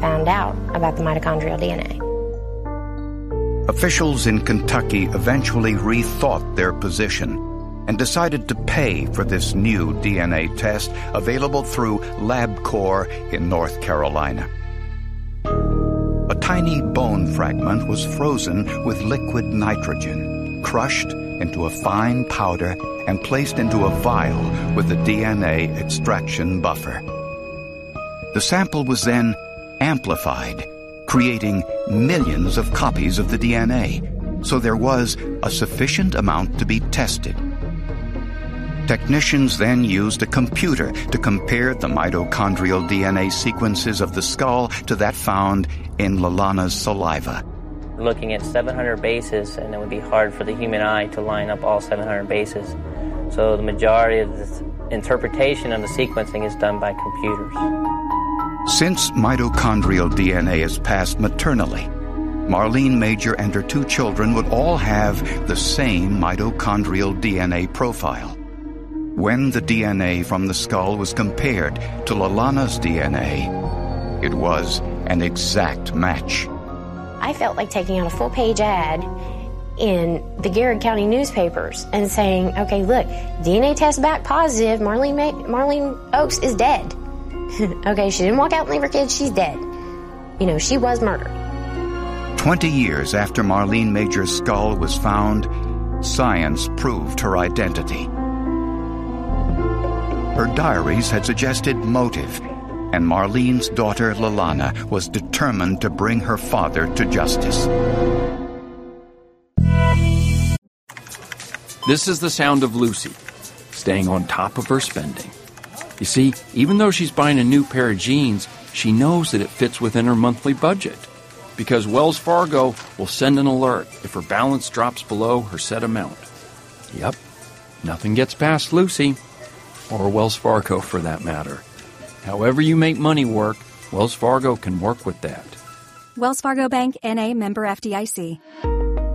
found out about the mitochondrial DNA. Officials in Kentucky eventually rethought their position and decided to pay for this new DNA test available through LabCorp in North Carolina. A tiny bone fragment was frozen with liquid nitrogen, crushed into a fine powder and placed into a vial with a DNA extraction buffer. The sample was then amplified, creating millions of copies of the DNA, so there was a sufficient amount to be tested. Technicians then used a computer to compare the mitochondrial DNA sequences of the skull to that found in Lalana's saliva. We're looking at 700 bases, and it would be hard for the human eye to line up all 700 bases. So the majority of the interpretation of the sequencing is done by computers. Since mitochondrial DNA is passed maternally, Marlene Major and her 2 children would all have the same mitochondrial DNA profile. When the DNA from the skull was compared to Lalana's DNA, it was an exact match. I felt like taking out a full-page ad in the Garrett County newspapers and saying, okay, look, DNA test back positive, Marlene Oaks is dead. Okay, she didn't walk out and leave her kids, she's dead. You know, she was murdered. 20 years after Marlene Major's skull was found, science proved her identity. Her diaries had suggested motive, and Marlene's daughter Lalana was determined to bring her father to justice. This is the sound of Lucy, staying on top of her spending. You see, even though she's buying a new pair of jeans, she knows that it fits within her monthly budget, because Wells Fargo will send an alert if her balance drops below her set amount. Yep, nothing gets past Lucy, or Wells Fargo for that matter. However you make money work, Wells Fargo can work with that. Wells Fargo Bank, N.A., member FDIC.